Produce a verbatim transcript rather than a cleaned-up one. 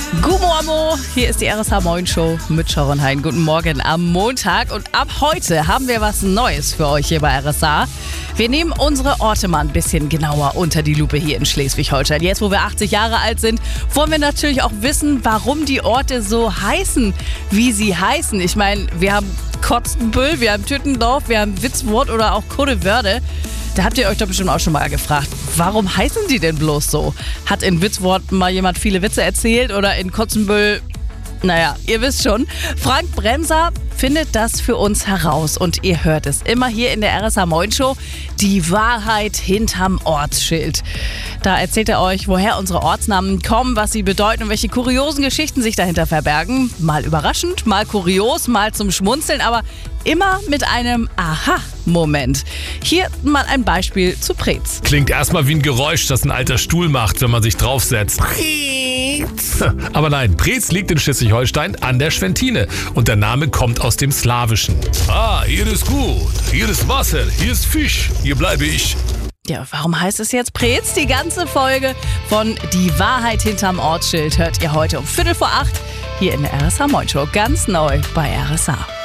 Gumormo, hier ist die R S H Moin Show mit Sharon Hein. Guten Morgen am Montag und ab heute haben wir was Neues für euch hier bei R S H. Wir nehmen unsere Orte mal ein bisschen genauer unter die Lupe hier in Schleswig-Holstein. Jetzt, wo wir achtzig Jahre alt sind, wollen wir natürlich auch wissen, warum die Orte so heißen, wie sie heißen. Ich meine, wir haben Kotzenbüll, wir haben Tüttendorf, wir haben Witzwort oder auch Codewörde. Da habt ihr euch doch bestimmt auch schon mal gefragt, warum heißen die denn bloß so? Hat in Witzwort mal jemand viele Witze erzählt oder in Kotzenbüll? Naja, ihr wisst schon. Frank Bremser findet das für uns heraus und ihr hört es immer hier in der R S H Moin Show, die Wahrheit hinterm Ortsschild. Da erzählt er euch, woher unsere Ortsnamen kommen, was sie bedeuten und welche kuriosen Geschichten sich dahinter verbergen. Mal überraschend, mal kurios, mal zum Schmunzeln, aber immer mit einem Aha-Moment. Hier mal ein Beispiel zu Preetz. Klingt erstmal wie ein Geräusch, das ein alter Stuhl macht, wenn man sich draufsetzt. Preetz. Aber nein, Preetz liegt in Schleswig-Holstein an der Schwentine und der Name kommt aus dem Slawischen. Ah, hier ist gut, hier ist Wasser, hier ist Fisch, hier bleibe ich. Ja, warum heißt es jetzt Preetz? Die ganze Folge von Die Wahrheit hinterm Ortsschild hört ihr heute um Viertel vor acht hier in der R S H Moin Show. Ganz neu bei R S H.